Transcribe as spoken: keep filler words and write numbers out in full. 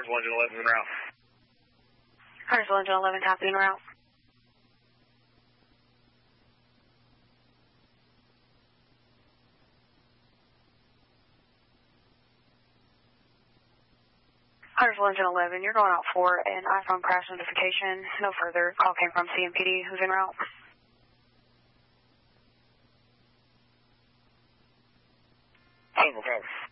Huntersville Engine eleven en route. Huntersville Engine eleven, copy en route. Huntersville Engine eleven, you're going out for an iPhone crash notification. No further. Call came from C M P D. Who's en route? Single, copy.